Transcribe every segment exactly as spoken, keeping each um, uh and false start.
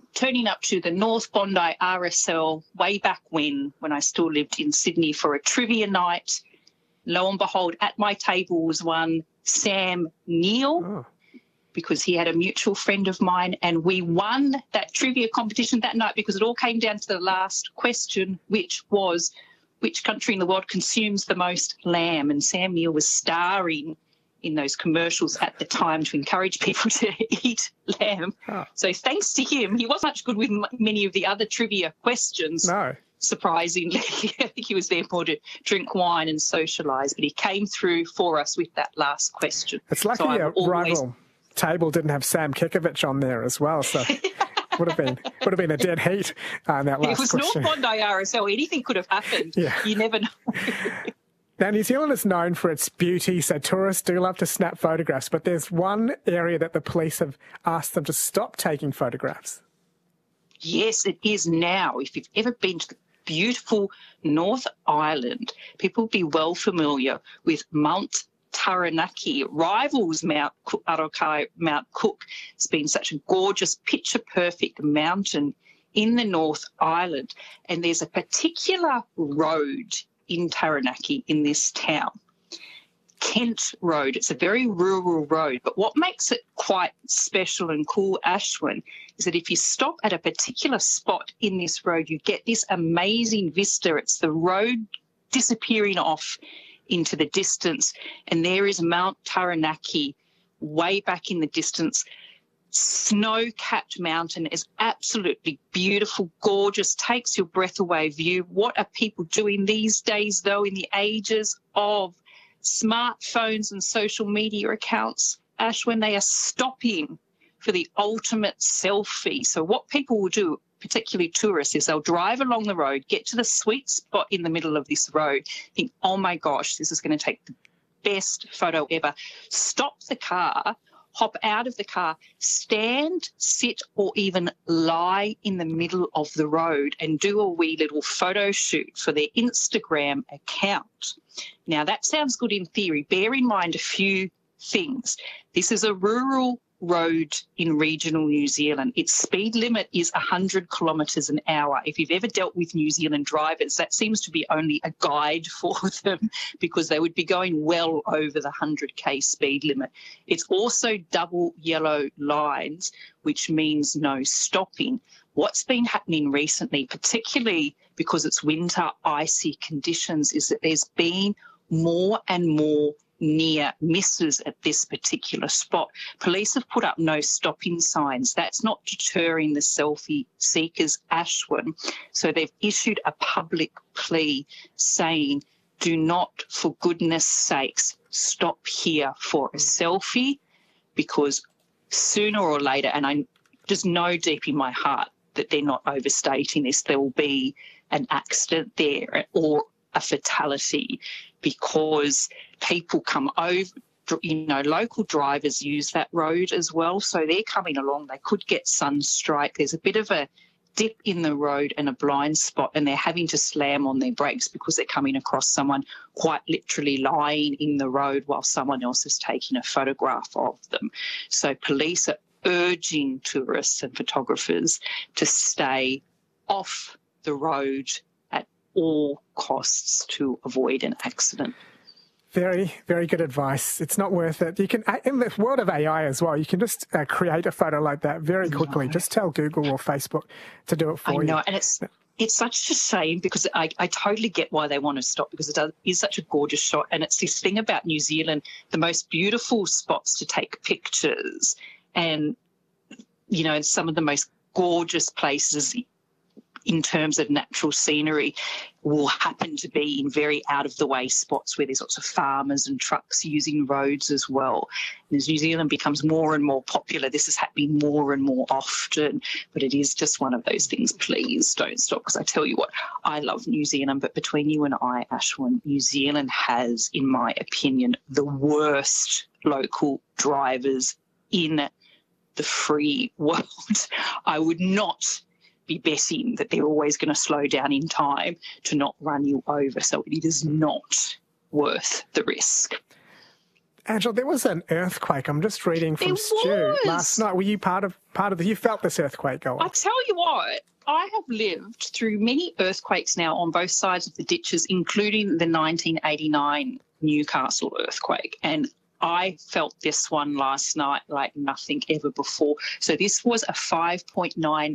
turning up to the North Bondi R S L way back when, when I still lived in Sydney, for a trivia night. Lo and behold, at my table was one Sam Neill, oh. because he had a mutual friend of mine, and we won that trivia competition that night because it all came down to the last question, which was which country in the world consumes the most lamb, and Sam Neill was starring in those commercials at the time to encourage people to eat lamb. Oh. So thanks to him, he wasn't much good with m- many of the other trivia questions. No. Surprisingly, I think he was there more to drink wine and socialise, but he came through for us with that last question. It's lucky so a always... rival table didn't have Sam Kekovich on there as well, so would have been would have been a dead heat on that last question. It was North Bondi R S L. Anything could have happened. Yeah. You never know. Now, New Zealand is known for its beauty, so tourists do love to snap photographs, but there's one area that the police have asked them to stop taking photographs. Yes, it is now. If you've ever been to the beautiful North Island, people will be well familiar with Mount Taranaki. Rivals Mount Cook, Arakai, Mount Cook. It's been such a gorgeous, picture-perfect mountain in the North Island, and there's a particular road in Taranaki, in this town, Kent Road. It's a very rural road, but what makes it quite special and cool, Ashwin, is that if you stop at a particular spot in this road, you get this amazing vista. It's the road disappearing off into the distance, and there is Mount Taranaki way back in the distance. Snow-capped mountain is absolutely beautiful, gorgeous, takes your breath away view. What are people doing these days, though, in the ages of smartphones and social media accounts, Ash, when they are stopping for the ultimate selfie? So what people will do, particularly tourists, is they'll drive along the road, get to the sweet spot in the middle of this road, think, oh, my gosh, this is going to take the best photo ever, stop the car, hop out of the car, stand, sit, or even lie in the middle of the road and do a wee little photo shoot for their Instagram account. Now, that sounds good in theory. Bear in mind a few things. This is a rural road in regional New Zealand. Its speed limit is one hundred kilometres an hour. If you've ever dealt with New Zealand drivers, that seems to be only a guide for them because they would be going well over the one hundred k speed limit. It's also double yellow lines, which means no stopping. What's been happening recently, particularly because it's winter icy conditions, is that there's been more and more near misses at this particular spot. Police have put up no stopping signs. That's not deterring the selfie seekers, Ashwin. So they've issued a public plea saying, do not, for goodness sakes, stop here for a selfie, because sooner or later, and I just know deep in my heart that they're not overstating this, there will be an accident there or a fatality, because people come over, you know, local drivers use that road as well. So they're coming along. They could get sunstrike. There's a bit of a dip in the road and a blind spot, and they're having to slam on their brakes because they're coming across someone quite literally lying in the road while someone else is taking a photograph of them. So police are urging tourists and photographers to stay off the road at all costs to avoid an accident. Very, very good advice. It's not worth it. You can, in the world of A I as well, you can just uh, create a photo like that very quickly. Just tell Google or Facebook to do it for you. I know, you. and it's it's such a shame because I, I totally get why they want to stop, because it does, is such a gorgeous shot. And it's this thing about New Zealand, the most beautiful spots to take pictures, and, you know, some of the most gorgeous places in terms of natural scenery will happen to be in very out-of-the-way spots where there's lots of farmers and trucks using roads as well. And as New Zealand becomes more and more popular, this is happening more and more often. But it is just one of those things. Please don't stop, because I tell you what, I love New Zealand, but between you and I, Ashwin, New Zealand has, in my opinion, the worst local drivers in the free world. I would not be betting that they're always going to slow down in time to not run you over. So it is not worth the risk. Angela, there was an earthquake. I'm just reading from There Stu was. last night. Were you part of part of the? You felt this earthquake go I off? tell you what, I have lived through many earthquakes now on both sides of the ditches, including the nineteen eighty-nine Newcastle earthquake, and I felt this one last night like nothing ever before. So this was a five point nine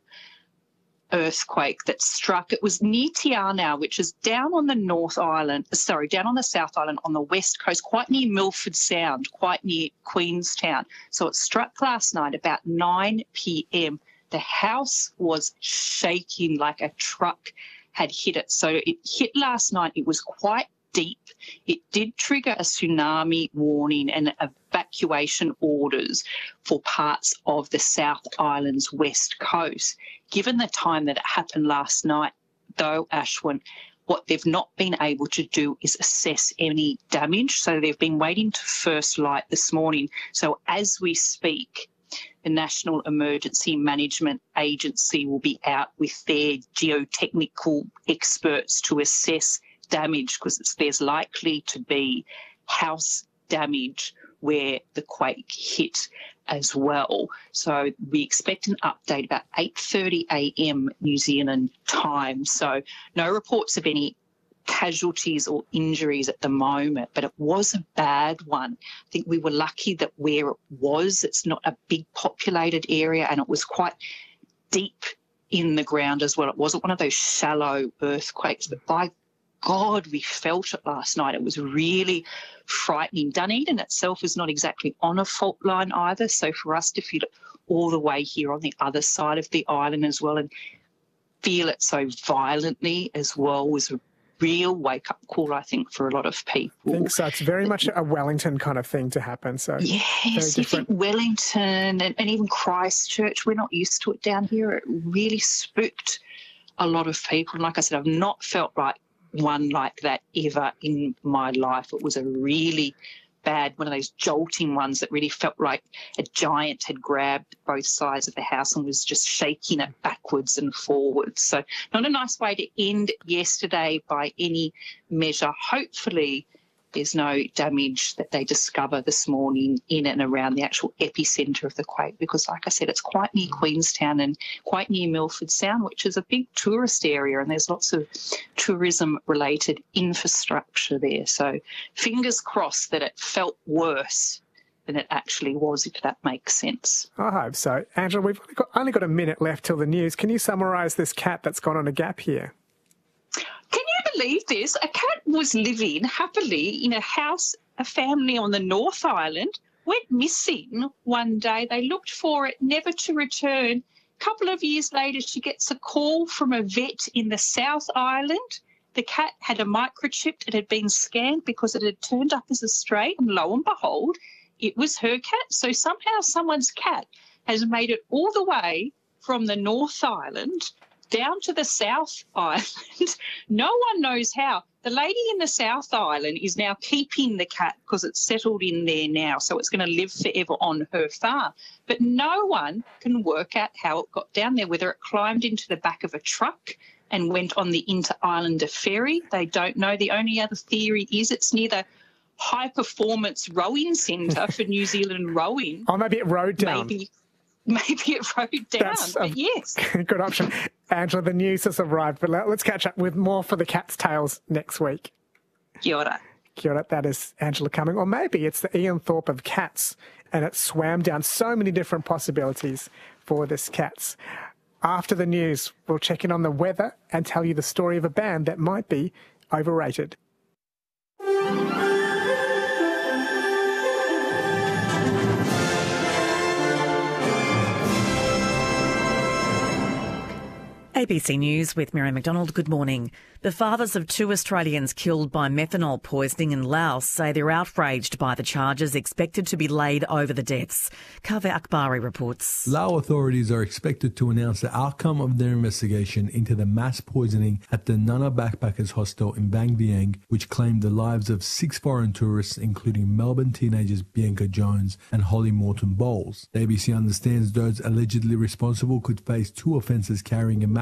earthquake that struck. It was near Te Anau, which is down on the North Island, sorry, down on the South Island on the west coast, quite near Milford Sound, quite near Queenstown. So it struck last night about nine p m. The house was shaking like a truck had hit it. So it hit last night. It was quite deep. It did trigger a tsunami warning and evacuation orders for parts of the South Island's west coast. Given the time that it happened last night, though, Ashwin, what they've not been able to do is assess any damage. So they've been waiting to first light this morning. So as we speak, the National Emergency Management Agency will be out with their geotechnical experts to assess damage, because there's likely to be house damage where the quake hit as well. So we expect an update about eight thirty a m New Zealand time. So no reports of any casualties or injuries at the moment, but it was a bad one. I think we were lucky that where it was, it's not a big populated area, and it was quite deep in the ground as well. It wasn't one of those shallow earthquakes, but by God, we felt it last night. It was really frightening. Dunedin itself is not exactly on a fault line either, so for us to feel it all the way here on the other side of the island as well and feel it so violently as well was a real wake-up call, I think, for a lot of people. I think so. It's very much a Wellington kind of thing to happen. So yes, I think Wellington and, and even Christchurch, we're not used to it down here. It really spooked a lot of people. And like I said, I've not felt like one like that ever in my life. It was a really bad, one of those jolting ones that really felt like a giant had grabbed both sides of the house and was just shaking it backwards and forwards. So not a nice way to end yesterday by any measure. Hopefully there's no damage that they discover this morning in and around the actual epicentre of the quake, because like I said, it's quite near Queenstown and quite near Milford Sound, which is a big tourist area, and there's lots of tourism-related infrastructure there. So fingers crossed that it felt worse than it actually was, if that makes sense. I hope so. Angela, we've only got, only got a minute left till the news. Can you summarise this cat that's gone on a gap here? Can you believe this? A cat was living happily in a house, a family on the North Island, went missing one day. They looked for it, never to return. A couple of years later, she gets a call from a vet in the South Island. The cat had a microchip. It had been scanned because it had turned up as a stray, and lo and behold, it was her cat. So somehow someone's cat has made it all the way from the North Island down to the South Island. No one knows how. The lady in the South Island is now keeping the cat because it's settled in there now, so it's going to live forever on her farm. But no one can work out how it got down there, whether it climbed into the back of a truck and went on the Inter-Islander ferry. They don't know. The only other theory is it's near the High Performance Rowing Centre for New Zealand rowing. Or maybe it rode down. Maybe Maybe it rode down, That's but a yes. Good option. Angela, the news has arrived, but let's catch up with more for the cat's tales next week. Kia ora. Kia ora, that is Angela Cumming. Or maybe it's the Ian Thorpe of cats, and it swam down so many different possibilities for this cats. After the news, we'll check in on the weather and tell you the story of a band that might be overrated. A B C News with Mary McDonald. Good morning. The fathers of two Australians killed by methanol poisoning in Laos say they're outraged by the charges expected to be laid over the deaths. Kaveh Akbari reports. Lao authorities are expected to announce the outcome of their investigation into the mass poisoning at the Nana Backpackers Hostel in Bang Vieng, which claimed the lives of six foreign tourists, including Melbourne teenagers Bianca Jones and Holly Morton Bowles. The A B C understands those allegedly responsible could face two offences carrying a maximum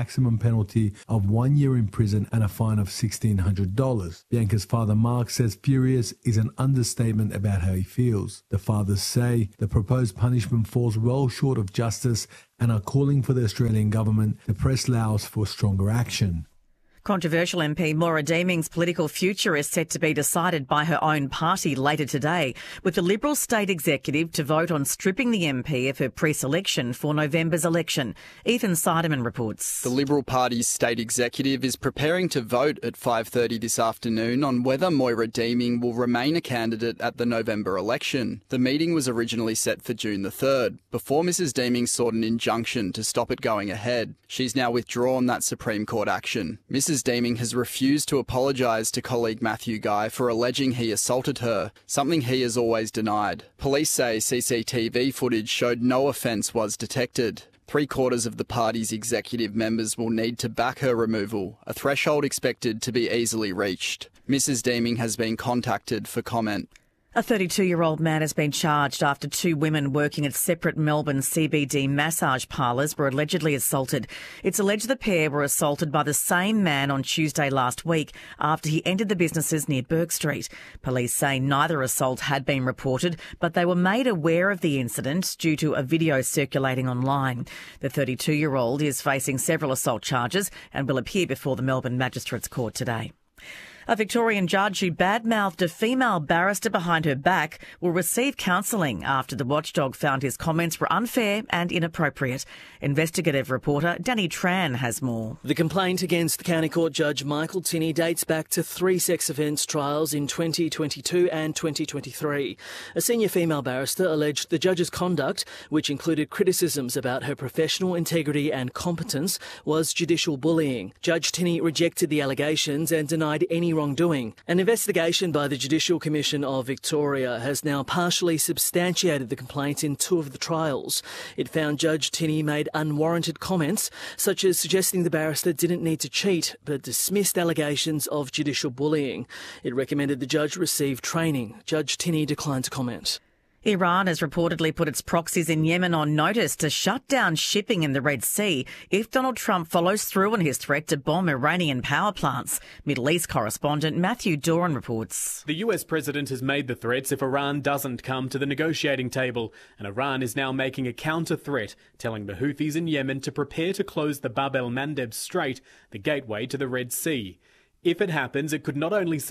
maximum penalty of one year in prison and a fine of sixteen hundred dollars. Bianca's father Mark says furious is an understatement about how he feels. The fathers say the proposed punishment falls well short of justice and are calling for the Australian government to press Laos for stronger action. Controversial M P Maura Deeming's political future is set to be decided by her own party later today, with the Liberal state executive to vote on stripping the M P of her pre-selection for November's election. Ethan Seidemann reports. The Liberal Party's state executive is preparing to vote at five thirty this afternoon on whether Maura Deeming will remain a candidate at the November election. The meeting was originally set for June the third, before Missus Deeming sought an injunction to stop it going ahead. She's now withdrawn that Supreme Court action. Missus Deeming has refused to apologise to colleague Matthew Guy for alleging he assaulted her, something he has always denied. Police say C C T V footage showed no offence was detected. Three quarters of the party's executive members will need to back her removal, a threshold expected to be easily reached. Missus Deeming has been contacted for comment. A thirty-two-year-old man has been charged after two women working at separate Melbourne C B D massage parlours were allegedly assaulted. It's alleged the pair were assaulted by the same man on Tuesday last week after he entered the businesses near Bourke Street. Police say neither assault had been reported, but they were made aware of the incident due to a video circulating online. The thirty-two-year-old is facing several assault charges and will appear before the Melbourne Magistrates Court today. A Victorian judge who badmouthed a female barrister behind her back will receive counselling after the watchdog found his comments were unfair and inappropriate. Investigative reporter Danny Tran has more. The complaint against the County Court Judge Michael Tinney dates back to three sex offence trials in twenty twenty-two and twenty twenty-three. A senior female barrister alleged the judge's conduct, which included criticisms about her professional integrity and competence, was judicial bullying. Judge Tinney rejected the allegations and denied any wrongdoing. An investigation by the Judicial Commission of Victoria has now partially substantiated the complaint in two of the trials. It found Judge Tinney made unwarranted comments, such as suggesting the barrister didn't need to cheat, but dismissed allegations of judicial bullying. It recommended the judge receive training. Judge Tinney declined to comment. Iran has reportedly put its proxies in Yemen on notice to shut down shipping in the Red Sea if Donald Trump follows through on his threat to bomb Iranian power plants. Middle East correspondent Matthew Doran reports. The U S president has made the threats if Iran doesn't come to the negotiating table, and Iran is now making a counter-threat, telling the Houthis in Yemen to prepare to close the Bab el-Mandeb Strait, the gateway to the Red Sea. If it happens, it could not only